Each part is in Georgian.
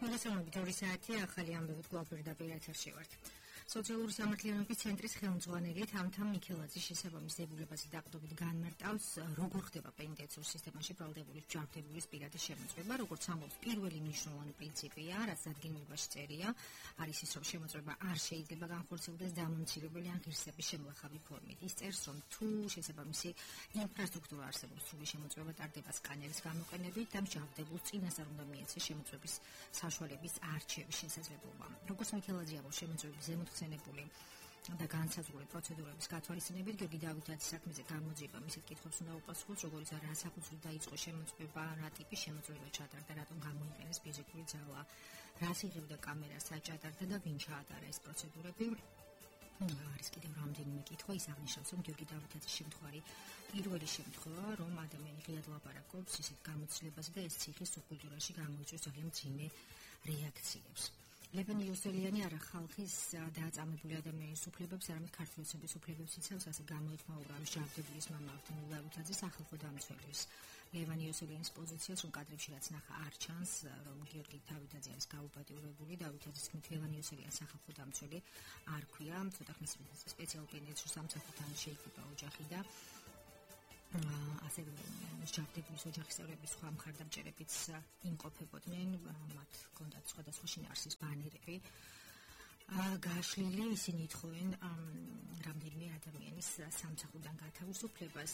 მოგესალმებით 2 საათი ახალი ამბებით გლობალურ ეთერში ვართ. სოციალური სამართლიანობის ცენტრის ხელმძღვანელი თამთა მიქელაძის შესაბამის დებულებაზე დაყრდნობით განმარტავს, როგორ ხდება პენიტენციურ სისტემაში ბრალდებულის ჯანმრთელობის პირადი შემოწმება, როგორც ამბობს პირველი მნიშვნელოვანი პრინციპია, რაც დადგენილობაში წერია, არის ის, რომ შემოწმება არ შეიძლება განხორციელდეს დამამცირებელი ან ღირსების შემლახავი ფორმით. ის წერს, რომ თუ შესაბამისი ინფრასტრუქტურა არსებობს, სრული შემოწმება ტარდება სკანერის გამოყენებით და მსჯავრდებულს წინასწარ უნდა მიეცეს შემოწმების საშუალების არჩევის შესაძლებლობა. როგორც მიქელაძე ამბობს, შემოწმების ზემოთხსენებული და განსაზღვრული პროცედურების გათვალისწინებით გიორგი დავითაძის საქმეზე გამოძიება მისეთ კითხვებს უნდა უპასუხოს, როგორიც რა საფუძვლით დაიწყო შემოწმება, რა ტიპის შემოწმება ჩატარდა, რატომ გამოიყენეს ფიზიკური ძალა, რას იღებდა კამერა საჭატარდა და ვინ ჩაატარა ეს პროცედურები. არის კიდევ რამდენიმე კითხვა, ის აღნიშნავს, რომ გიორგი დავითაძის შემთხვევა პირველი შემთხვევა, რომ ადამიანი ღიად ლაპარაკობს ისეთ გამოცდილებაზე და ეს ციხის სუბკულტურაში გამოიწვევს ძალიან მძიმე რეაქციებს. ლევან იოსელიანი არა ხალხის დააწამებული ადამიანის უფლებებს, არამედ ქართული ოცნების უფლებებს იცავს, ასე გამოეხმაურა მსჯავრდებულის მამა ავთანდილ დავითაძის სახალხო დამცველის. ლევან იოსელიანის პოზიციას, რომ კადრებში რაც ნახა არ ჩანს, რომ გიორგი დავითაძე არის გაუპატიურებული, დავითაძის თქმით ლევან იოსელიანს სახალხო დამცველი არ ქვია, ცოტა ხნის სპეციალურ პენიტენციურ სამსახურთან შეიკრიბა ოჯახი და ასევე მსჯავრდებულის ოჯახის წევრები სხვა მხარდამჭერებიც იმყოფებოდნენ, მათ ჰქონდათ სხვადასხვა შინაარსის ბანერები გაშლილი, ისინი ითხოვენ რამდენიმე ადამიანის სამსახურიდან გათავისუფლებას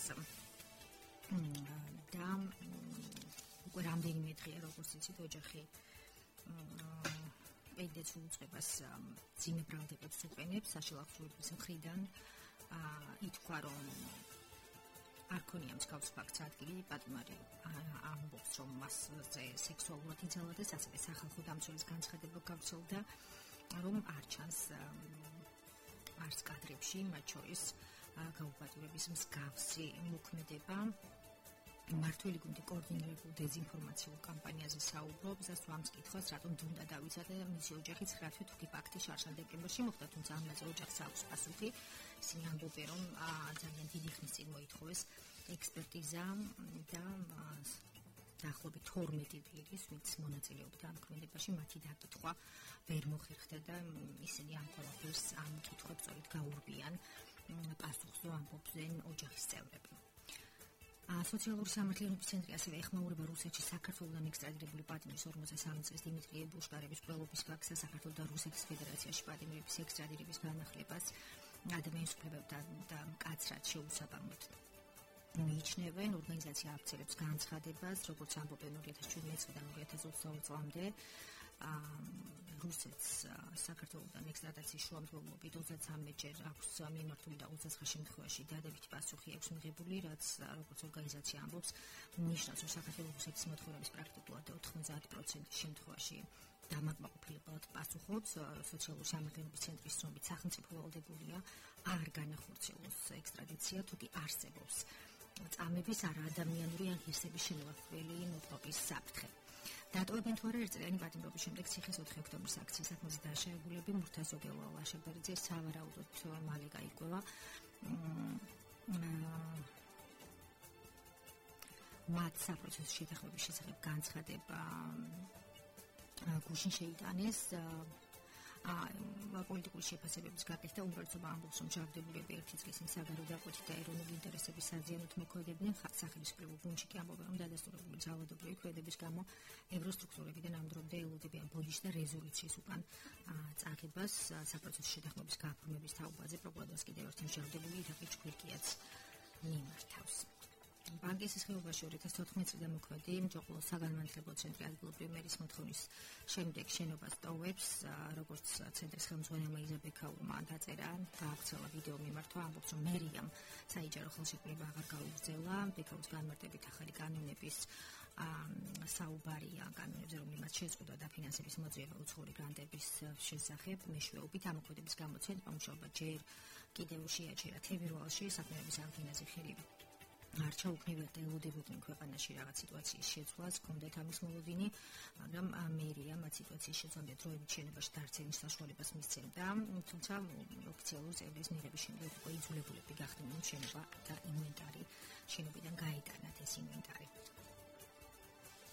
და უკვე რამდენიმე დღეა, როგორც იცით, ოჯახი პენიტენციურ უწყებას მძიმე ბრალდებებს უყენებს საშუალების მხრიდან. ითქვა, რომ არ ქონია მსგავს ფაქტს ადგილი, პატიმარი ამბობს, რომ მასზე სექსუალურად იძალა და ასევე სახალხო დამცველის განცხადება გავრცელდა, რომ არ ჩანს არც კადრებში, მათ შორის გაუპატიურების მსგავსი მოქმედება. მმართველი გუნდი კოორდინირებულ დეზინფორმაციულ კამპანიაზე საუბრობს და სვამს კითხვას, რატომ დუნდა დავიცადა მისი ოჯახი 9 თვე თუკი ფაქტი შარშან დეკემბერში მოხდა, თუმცა ამაზე ოჯახს აქვს პასუხი. ისინი ამბობენ, რომ ძალიან დიდი ხნის წინ მოითხოვეს ექსპერტიზა და დაახლოებით 12 პირის, ვინც მონაწილეობდა ამ ქმედებაში, მათი დაკითხვა ვერ მოხერხდა და ისინი ამ ყველაფერს ამ კითხვებს სწორედ გაურბიან პასუხს, რომ ამბობენ ოჯახის წევრები. სოციალური სამართლიანობის ცენტრი ასევე ეხმაურება რუსეთში საქართველოდან ექსტრადირებული პატიმრის 53 წლის დიმიტრი ებუშკარების მკვლელობის ფაქტს და საქართველოს და რუსეთის ფედერაციაში პატიმრების ექსტრადირების განახლებას ადამიანის უფლებებთან და მკაცრად შეუსაბამოდ მიიჩნევენ. ორგანიზაცია აფცელებს განცხადებას, როგორც ამბობენ 2017 წლიდან 2022 წლამდე რუსეთს საქართველოდან ექსტრადაციის შუამდგომლობით 33-ჯერ აქვს მიმართული და 29 შემთხვევაში დადებითი პასუხი აქვს მიღებული, რაც როგორც ორგანიზაცია ამბობს, ნიშნავს, რომ საქართველოს რუსეთის მოთხოვნების პრაქტიკულად 90% შემთხვევაში დამაკმაყოფილებულად პასუხობს. სოციალური სამართლიანობის ცენტრის ცნობით სახელმწიფო ვალდებულია არ განახორციელოს ექსტრადიცია, თუკი არსებობს წამების არა ადამიანური ან ღირსების შემოღწეველი მოპყრობის საფრთხე. დატოვებენ თუ არა ერთწლიანი პატიმრობის შემდეგ ციხის 4 ოქტომბრის აქციის საქმეზე დაშავებულები მურთაზ ოგელა ლაშებერიძე სავარაუდოდ მალე გაიკვევა. მათ საპროცესო შეთანხმების შესახებ განცხადება გუშინ შეიტანეს. პოლიტიკური შეფასებების გაკეთდა უმრავლესობა ამბობს, რომ ჯანმრთელობები ერთი წლის წინ საგარეო დაკვეთით და ეროვნული ინტერესების საზიანოდ მოქმედებდნენ. სახელმწიფო გუნდში კი ამბობენ, რომ დადასტურებული ძალადობრივი ქმედების გამო ევროსტრუქტურებიდან ამ დრომდე ელოდებიან ბოდიშს და რეზოლუციის უკან წაღებას. საპროცესო შეთანხმების გაფორმების თაობაზე პროკურატურას კიდევ ერთი მსჯავრდებული ირაყი ჩქვირკიაც მიმართავს. ბანკის ხეობაში 2014 წლიდან მოქმედი მჯოყლოს საგანმანათლებლო ცენტრი ადგილობრივი მერის მოთხოვნის შემდეგ შენობას ტოვებს, როგორც ცენტრის ხელმძღვანელმა იზაბექაურმა დაწერა, გაავრცელა ვიდეო მიმართვა, ამბობს, რომ მერიამ საიჯარო ხელშეკრულება აღარ გაუგრძელა. ბექაურის განმარტებით ახალი კანონების საუბარია კანონებზე, რომლითაც შეზღუდვა დაფინანსების მოძიება უცხოური გრანტების შესახებ. მეშვეობით ამ მოქმედების გამო ცენტრმა მუშაობა ჯერ კიდევ შეაჩერა თებერვალში საქმეების აღდგენაზე ხელი არ ჩაუყნებია და ელოდებოდნენ ქვეყანაში რაღაც სიტუაციის შეცვლას, ჰქონდათ ამის მოლოდინი, მაგრამ მერია მათ სიტუაციის შეცვლამდე დროებით შენობაში დარჩენის საშუალებას მისცემდა, თუმცა ოფიციალური წევრის მიღების შემდეგ უკვე იძულებულები გახდნენ შენობა და ინვენტარი შენობიდან გაეტანათ ეს ინვენტარი.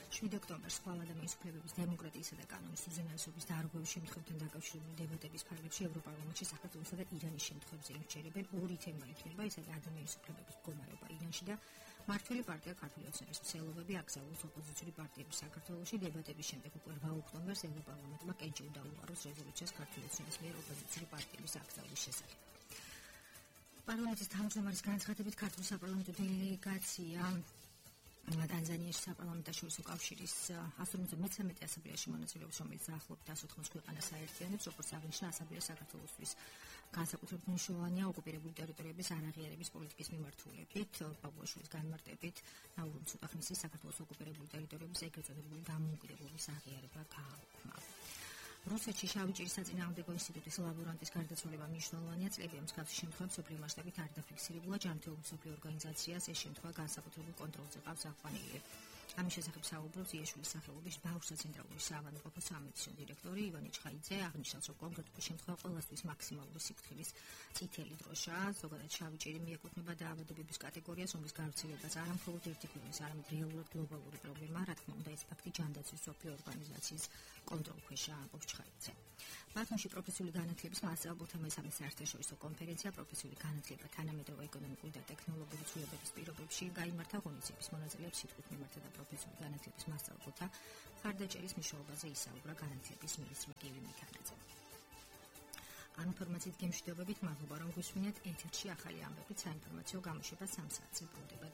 7 ოქტომბერს ხვალ ადამიანის უფლებების, დემოკრატიისა და კანონის უზენაესობის დარღვევის შემთხვევებთან დაკავშირებული დებატების ფარგლებში ევროპარლამენტში საქართველოსა და ირანის შემთხვევებზე იმჩერებენ. ორი თემა იქნება, ისე ადამიანის უფლებების მდგომარეობა ირანში და მმართველი პარტია ქართული ოცნების მსვლელობები აკრძალავს ოპოზიციური პარტიების საქართველოში. დებატების შემდეგ უკვე 8 ოქტომბერს ევროპარლამენტმა კენჭი დაუყაროს რეზოლუციას ქართული ოცნების მიერ ოპოზიციური პარტიების აკრძალვის შესახებ. პარლამენტის თავმჯდომარის განცხადებით ქართული საპარლამენტო დელეგაცია ტანზანიაში საპარლამენტაშორისო კავშირის 153 ასამბლეაში მონაწილეობს, რომელიც ახლობით 180 ქვეყანას აერთიანებს, როგორც აღნიშნა ასამბლეა საქართველოსთვის განსაკუთრებით მნიშვნელოვანია ოკუპირებული ტერიტორიების არაღიარების პოლიტიკის მიმართულებით, პაპუაშვილის განმარტებით, ნაურუმ ცოტახნისის საქართველოს ოკუპირებული ტერიტორიების ეგრეთ წოდებული დამოუკიდებლობის აღიარება გააუქმა. რუსეთში შავი ჭირის საწინააღმდეგო ინსტიტუტის ლაბორანტის გარდაცვალება მნიშვნელოვანია. წლებია მსგავსი შემთხვევა მსოფლიო მასშტაბით არ დაფიქსირებულა. ჯანმრთელობის მსოფლიო ორგანიზაციას ეს შემთხვევა განსაკუთრებულ კონტროლზე ყავს აყვანილი. ამის შესახებ საუბრობს იაშვილის სახელობის ბავშვთა ცენტრალური საავადმყოფოს სამედიცინო დირექტორი ივანე ჩხაიძე. აღნიშნავს, რომ კონკრეტული შემთხვევა ყველასთვის მაქსიმალური სიფრთხილის წითელი დროშაა. ზოგადად შავი ჭირი მიეკუთვნება დაავადებების კატეგორიას, რომლის გავრცელებაც არა მხოლოდ ერთი ქვეყნის, არამედ რეალურად გლობალური პრობლემაა. რა თქმა უნდა, ეს ფაქტი ჯანდაცვის მსოფლიო ორგანიზაციის კონტროლქვეშაა, ამბობს ჩხაიძე. ბათუმში პროფესიული განათლების მასწავლებლთა მესამე საერთაშორისო კონფერენცია პროფესიული განათლება თანამედროვე ეკონომიკური და ტექნოლოგიური ცვლილებების პირობებში გაიმართა. ღონისძიების მონაწილეებს სიტყვით მიმართა და პროფესიული განათლების მასწავლებლთა მხარდაჭერის მნიშვნელობაზე ისაუბრა განათლების მინისტრი გივი მიქანაძე. ამ ინფორმაციით გემშვიდობებით, მადლობა რომ გვისმინეთ. ეთერში ახალი ამბებით, საინფორმაციო გამოშვება 3 საათზე ბრუნდება.